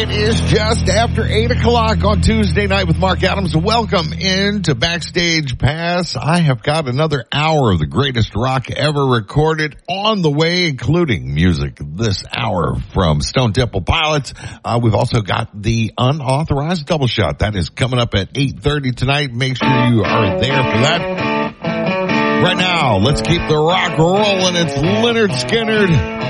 It is just after 8 o'clock on Tuesday night with Mark Adams. Welcome into Backstage Pass. I have got another hour of the greatest rock ever recorded on the way, including music this hour from Stone Temple Pilots. We've also got the unauthorized double shot. That is coming up at 8:30 tonight. Make sure you are there for that. Right now, let's keep the rock rolling. It's Lynyrd Skynyrd.